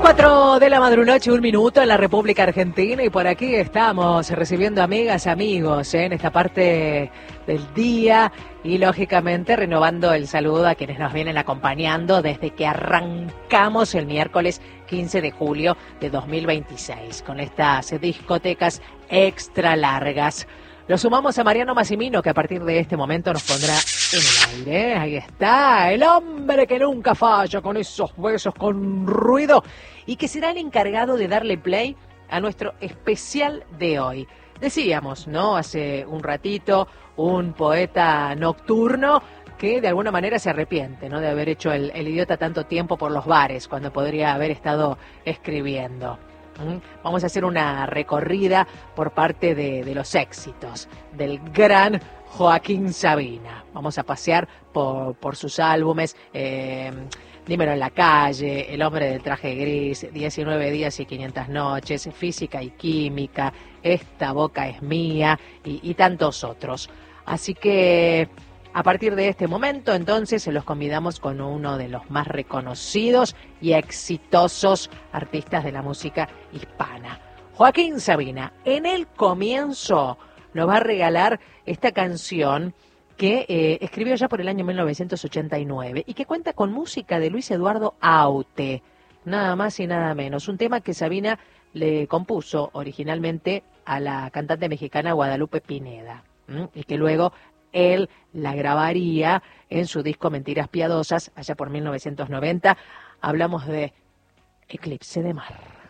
4 de la madrunoche, 1 minuto en la República Argentina, y por aquí estamos recibiendo amigas, amigos, en esta parte del día, y lógicamente renovando el saludo a quienes nos vienen acompañando desde que arrancamos el miércoles 15 de julio de 2026 con estas discotecas extra largas. Lo sumamos a Mariano Massimino, que a partir de este momento nos pondrá en el aire. Ahí está, el hombre que nunca falla, con esos besos, con ruido, y que será el encargado de darle play a nuestro especial de hoy. Decíamos, ¿no?, hace un ratito, un poeta nocturno que de alguna manera se arrepiente, ¿no?, de haber hecho el idiota tanto tiempo por los bares, cuando podría haber estado escribiendo. Vamos a hacer una recorrida por parte de los éxitos del gran Joaquín Sabina. Vamos a pasear por sus álbumes, Dímelo en la calle, El hombre del traje gris, 19 días y 500 noches, Física y química, Esta boca es mía y tantos otros. Así que a partir de este momento, entonces, se los convidamos con uno de los más reconocidos y exitosos artistas de la música hispana. Joaquín Sabina, en el comienzo, nos va a regalar esta canción que escribió ya por el año 1989 y que cuenta con música de Luis Eduardo Aute, nada más y nada menos. Un tema que Sabina le compuso originalmente a la cantante mexicana Guadalupe Pineda, y que luego él la grabaría en su disco Mentiras Piadosas, allá por 1990. Hablamos de Eclipse de Mar.